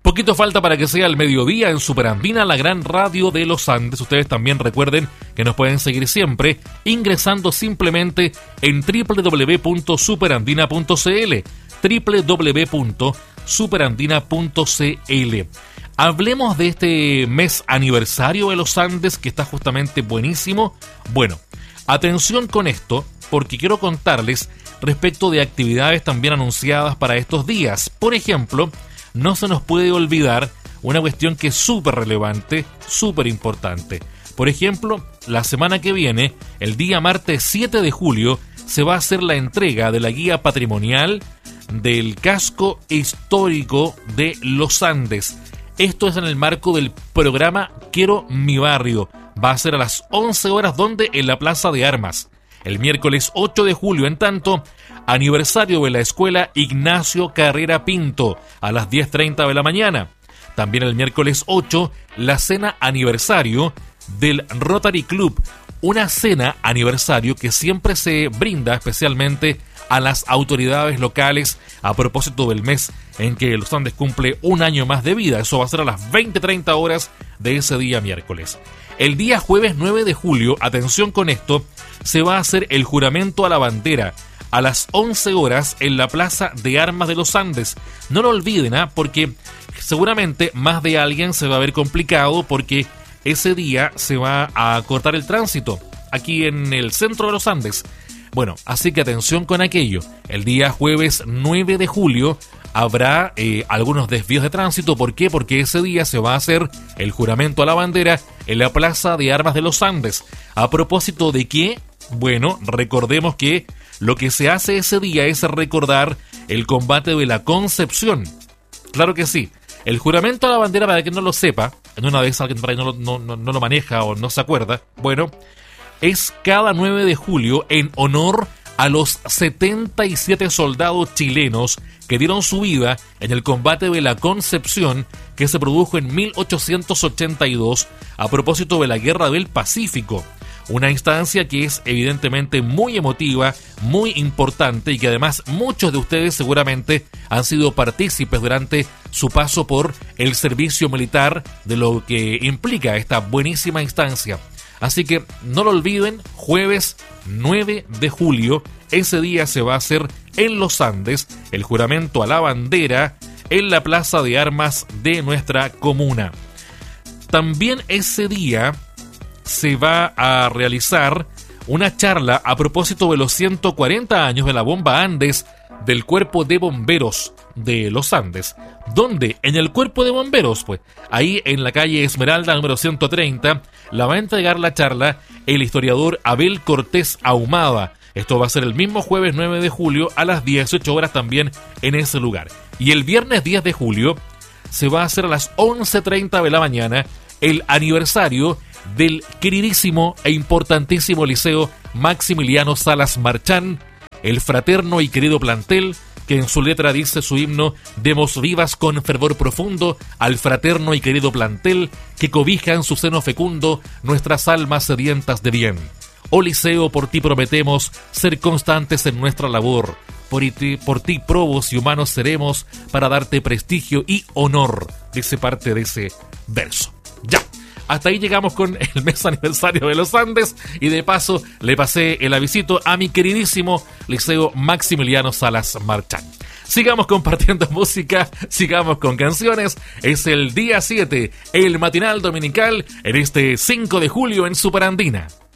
Poquito falta para que sea el mediodía en Superandina, la gran radio de los Andes. Ustedes también recuerden que nos pueden seguir siempre ingresando simplemente en www.superandina.cl, www.superandina.cl. Hablemos de este mes aniversario de los Andes que está justamente buenísimo. Bueno, atención con esto porque quiero contarles respecto de actividades también anunciadas para estos días. Por ejemplo, no se nos puede olvidar una cuestión que es súper relevante, súper importante. Por ejemplo, la semana que viene, el día martes 7 de julio, se va a hacer la entrega de la guía patrimonial del casco histórico de los Andes. Esto es en el marco del programa Quiero mi barrio. Va a ser a las 11 horas, donde en la Plaza de Armas. El miércoles 8 de julio, en tanto, aniversario de la Escuela Ignacio Carrera Pinto, a las 10:30 de la mañana. También el miércoles 8, la cena aniversario del Rotary Club. Una cena aniversario que siempre se brinda especialmente a las autoridades locales a propósito del mes en que los Andes cumple un año más de vida. Eso va a ser a las 20:30 horas de ese día miércoles. El día jueves 9 de julio, atención con esto, se va a hacer el juramento a la bandera a las 11 horas en la Plaza de Armas de los Andes. No lo olviden, porque seguramente más de alguien se va a ver complicado porque ese día se va a cortar el tránsito aquí en el centro de los Andes. Bueno, así que atención con aquello. El día jueves 9 de julio habrá algunos desvíos de tránsito. ¿Por qué? Porque ese día se va a hacer el juramento a la bandera en la Plaza de Armas de los Andes. ¿A propósito de qué? Bueno, recordemos que lo que se hace ese día es recordar el combate de la Concepción. Claro que sí. El juramento a la bandera, para quien no lo sepa, en una vez alguien por ahí no lo maneja o no se acuerda, bueno, es cada 9 de julio en honor a los 77 soldados chilenos que dieron su vida en el combate de la Concepción, que se produjo en 1882 a propósito de la Guerra del Pacífico. Una instancia que es evidentemente muy emotiva, muy importante y que además muchos de ustedes seguramente han sido partícipes durante su paso por el servicio militar, de lo que implica esta buenísima instancia. Así que no lo olviden, jueves 9 de julio, ese día se va a hacer en los Andes el juramento a la bandera en la Plaza de Armas de nuestra comuna. También ese día se va a realizar una charla a propósito de los 140 años de la bomba Andes del Cuerpo de Bomberos de los Andes. ¿Dónde? En el Cuerpo de Bomberos, pues. Ahí en la calle Esmeralda, número 130, la va a entregar la charla el historiador Abel Cortés Ahumada. Esto va a ser el mismo jueves 9 de julio a las 18 horas también en ese lugar. Y el viernes 10 de julio se va a hacer a las 11:30 de la mañana el aniversario del queridísimo e importantísimo Liceo Maximiliano Salas Marchán, el fraterno y querido plantel que en su letra dice su himno: demos vivas con fervor profundo al fraterno y querido plantel que cobija en su seno fecundo nuestras almas sedientas de bien. Oh Liceo, por ti prometemos ser constantes en nuestra labor. Por ti probos y humanos seremos para darte prestigio y honor. Dice parte de ese verso. Ya. Hasta ahí llegamos con el mes aniversario de los Andes y de paso le pasé el avisito a mi queridísimo Liceo Maximiliano Salas Marchán. Sigamos compartiendo música, sigamos con canciones. Es el día 7, el matinal dominical en este 5 de julio en Superandina.